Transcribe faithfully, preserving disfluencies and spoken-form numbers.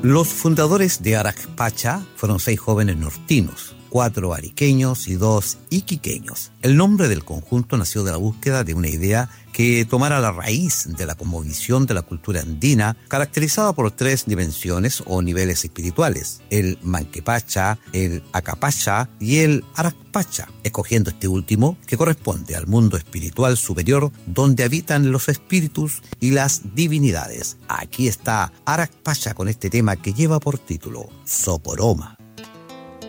Los fundadores de Aracpacha fueron seis jóvenes nortinos, cuatro ariqueños y dos iquiqueños. El nombre del conjunto nació de la búsqueda de una idea que tomara la raíz de la cosmovisión de la cultura andina, caracterizada por tres dimensiones o niveles espirituales: el Manquepacha, el Acapacha y el Aracpacha, escogiendo este último, que corresponde al mundo espiritual superior donde habitan los espíritus y las divinidades. Aquí está Aracpacha con este tema que lleva por título Soporoma.